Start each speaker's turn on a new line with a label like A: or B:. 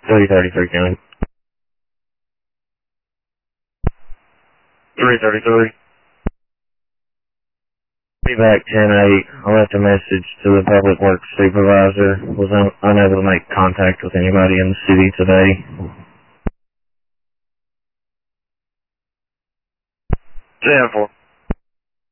A: 333 County. 333. Be back 10-8. I left a message to the public works supervisor. Was unable to make contact with anybody in the city today. 10-4.